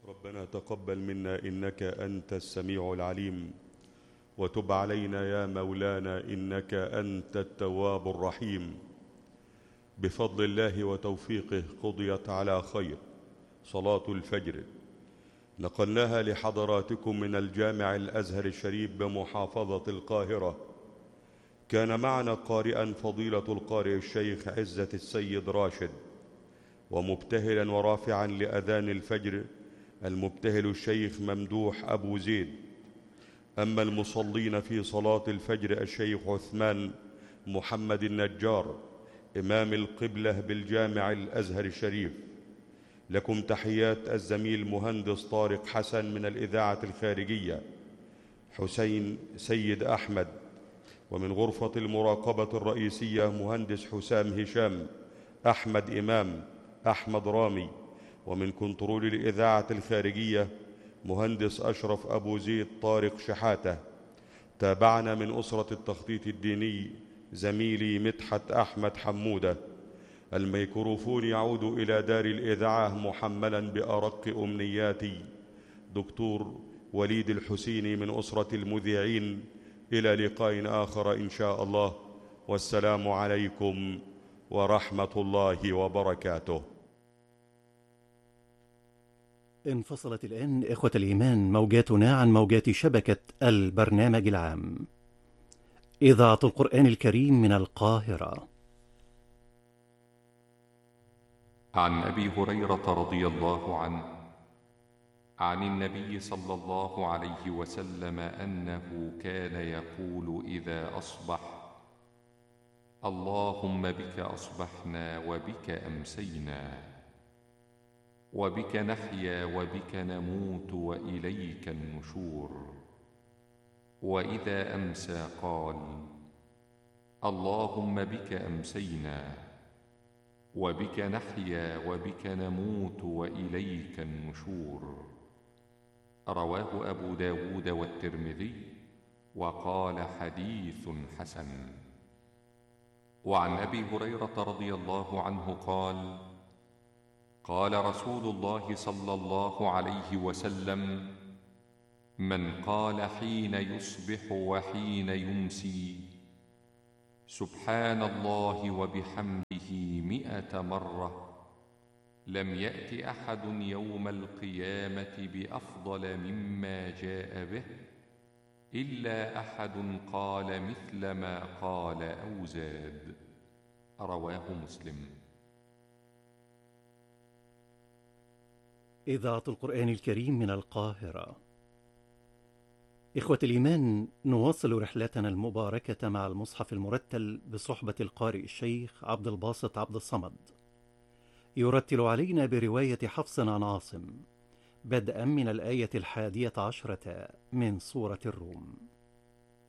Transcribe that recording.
ربنا تقبل منا إنك أنت السميع العليم، وتب علينا يا مولانا إنك أنت التواب الرحيم. بفضل الله وتوفيقه قضيت على خير صلاة الفجر، نقلناها لحضراتكم من الجامع الأزهر الشريف بمحافظة القاهرة. كان معنا قارئا فضيلة القارئ الشيخ عزة السيد راشد، ومبتهلا ورافعا لأذان الفجر المبتهل الشيخ ممدوح أبو زيد. أما المصلين في صلاة الفجر الشيخ عثمان محمد النجار إمام القبلة بالجامع الأزهر الشريف. لكم تحيات الزميل مهندس طارق حسن من الإذاعة الخارجية، حسين سيد أحمد، ومن غرفة المراقبة الرئيسية مهندس حسام هشام، أحمد إمام، أحمد رامي، ومن كنترول الإذاعة الخارجية مهندس أشرف أبو زيد طارق شحاتة. تابعنا من أسرة التخطيط الديني زميلي مدحت أحمد حمودة. الميكروفون يعود إلى دار الإذاعة محملا بأرق أمنياتي دكتور وليد الحسيني من أسرة المذيعين. إلى لقاء آخر إن شاء الله، والسلام عليكم ورحمة الله وبركاته. انفصلت الآن إخوة الإيمان موجاتنا عن موجات شبكة البرنامج العام إذاعة القرآن الكريم من القاهرة. عن أبي هريرة رضي الله عنه عن النبي صلى الله عليه وسلم أنه كان يقول إذا أصبح: اللهم بك أصبحنا وبك أمسينا وبك نحيا وبك نموت وإليك النشور. وإذا أمسى قال: اللهم بك أمسينا وبك نحيا وبك نموت وإليك النشور. رواه أبو داود والترمذي وقال حديث حسن. وعن أبي هريرة رضي الله عنه قال: قال رسول الله صلى الله عليه وسلم: من قال حين يصبح وحين يمسي سبحان الله وبحمده 100 مرة، لم يأت أحد يوم القيامة بأفضل مما جاء به إلا أحد قال مثل ما قال أو زاد. رواه مسلم. إذاعة القرآن الكريم من القاهرة. إخوة الإيمان، نواصل رحلتنا المباركة مع المصحف المرتل بصحبة القارئ الشيخ عبد الباسط عبد الصمد، يرتل علينا برواية حفص عن عاصم بدءا من الآية 11 من سورة الروم.